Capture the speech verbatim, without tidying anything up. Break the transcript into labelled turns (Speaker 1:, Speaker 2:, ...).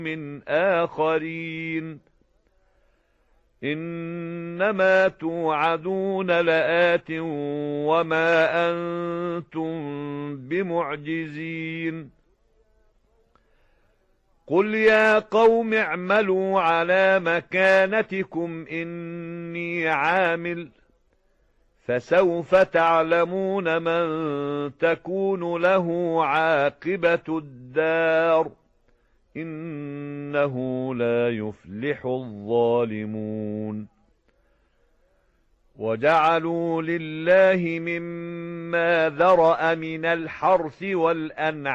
Speaker 1: من آخرين إنما توعدون لآت وما أنتم بمعجزين قل يا قوم اعملوا على مكانتكم إني عامل فسوف تعلمون من تكون له عاقبة الدار إنه لا يفلح الظالمون وجعلوا لله مما ذرأ من الحرث والأنعام